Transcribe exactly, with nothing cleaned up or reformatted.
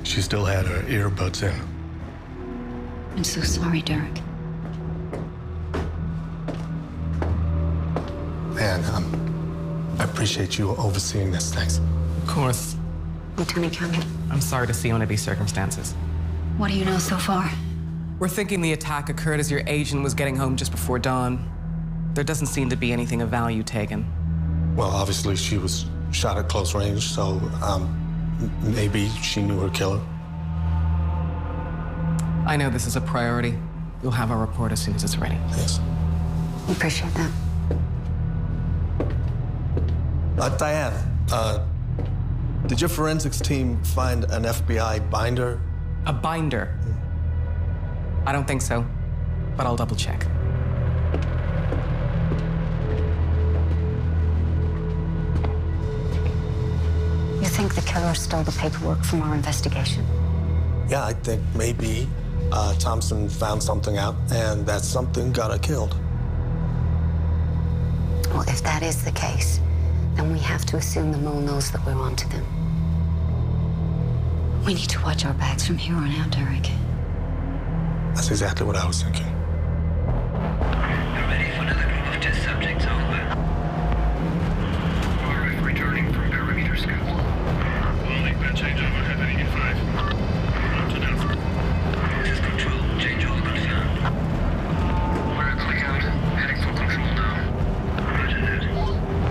She still had her earbuds in. I'm so sorry, Derek. Man, um, I appreciate you overseeing this. Thanks. Of course. Lieutenant Campbell, I'm sorry to see you under these circumstances. what do you know so far? We're thinking the attack occurred as your agent was getting home just before dawn. There doesn't seem to be anything of value taken. Well, obviously she was shot at close range, so um, m- maybe she knew her killer. I know this is a priority. You'll have our report as soon as it's ready. Yes. We appreciate that. Uh, Diane, uh, did your forensics team find an F B I binder? A binder? I don't think so, but I'll double check. You think the killer stole the paperwork from our investigation? Yeah, I think maybe uh, Thompson found something out, and that something got her killed. Well, if that is the case, then we have to assume the mole knows that we're onto them. We need to watch our backs from here on out, Derek. That's exactly what I was thinking.